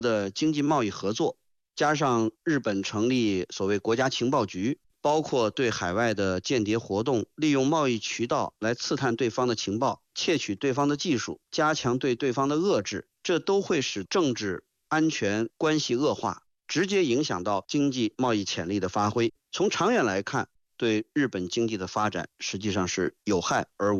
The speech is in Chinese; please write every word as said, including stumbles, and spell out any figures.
的经济贸易合作，加上日本成立所谓国家情报局，包括对海外的间谍活动，利用贸易渠道来刺探对方的情报，窃取对方的技术，加强对对方的遏制，这都会使政治安全关系恶化，直接影响到经济贸易潜力的发挥。从长远来看，对日本经济的发展实际上是有害而无